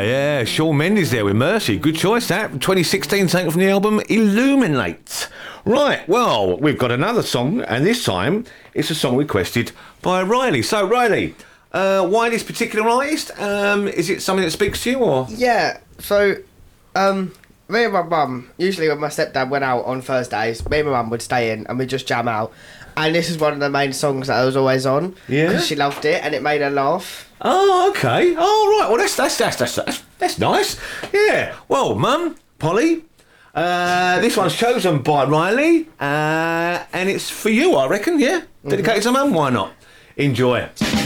yeah. Shawn Mendes there with Mercy. Good choice, that. 2016, taken from the album Illuminate. Right, well, we've got another song, and this time it's a song requested by Riley. So, Riley, why this particular artist? Is it something that speaks to you, or...? Yeah, so, me and my mum, usually when my stepdad went out on Thursdays, me and my mum would stay in and we'd just jam out. And this is one of the main songs that I was always on. Yeah? Because she loved it and it made her laugh. Oh, okay. Oh, right. Well, that's nice. Yeah. Well, Mum, Polly, this one's chosen by Riley, and it's for you, I reckon, yeah? Dedicated to Mum, why not? Enjoy it.